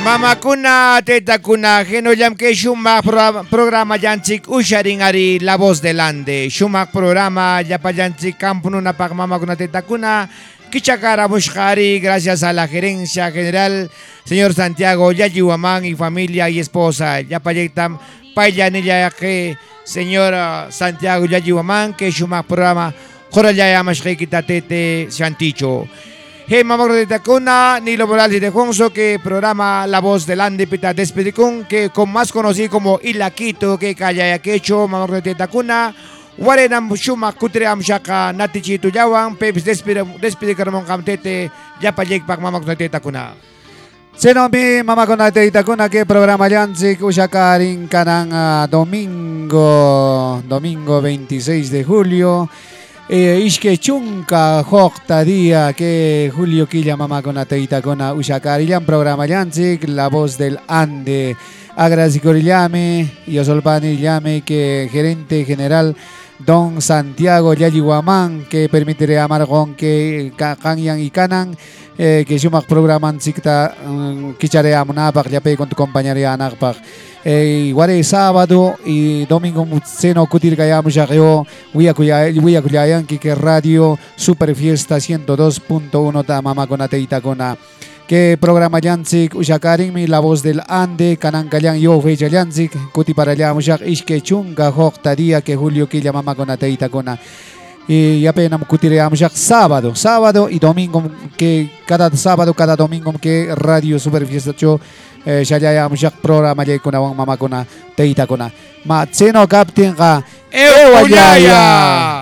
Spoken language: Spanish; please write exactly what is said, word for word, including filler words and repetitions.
Mamakuna, tetakuna, genoyam que shumak programa yanchik usharing ari La Voz del Ande. Shumak programa yapayanchik kampununa pak mamakuna tetakuna. Kichakara Mushkari, gracias a la gerencia general, señor Santiago Yayihuamán y familia y esposa. Yapayektam Payanilla que señor Santiago Yayihuamán, que shumak programa Joraya Mashkitatete Santicho. Hey, mamá de Tacuna, Nilo Morales de Jonso, que programa La Voz del Ande, Pita Despedicún, que con más conocido como Ilaquito, que calla quecho, mamá de Tacuna, Warenam Shuma, Kutream Shaka, Natichito Yawan, Peps Despedicarmon Camtete, Yapayek Pak mamá de Tacuna. Seno mi mamá con la Tacuna, que programa Yanzik, Ushakarin Kanang domingo, domingo veintiséis de julio. Eh, Ishke chunka jokta día que Julio Quilla mamá con ateita con Ushakarilan programa Yanzik, La Voz del Ande. Agradecimiento y Osolpani llame que gerente general Don Santiago Yayihuamán que permitirá a Margón que Kanyan y Kanan eh, que sumak programan sikta kicharea munapak ya pe con tu compañera anakpak. Eh, igual sábado y domingo seno kutir kaya mushakeo wia kuya wia kuyayan que radio super fiesta ciento dos punto uno ta mama con ateita con que programa Yanzik Ushakarin mi La Voz del Ande Kanan Kayan yo fecha Yanzik kuti para allá mushak ishke chunga jokta día que Julio Quilla mama con ateita con y apenas kutirea mushak sábado sábado y domingo que cada sábado cada domingo que radio super fiesta cho Shaya mushak programa jay kuna wang mama kuna teita kuna ma tseno captain ka Ewayaya.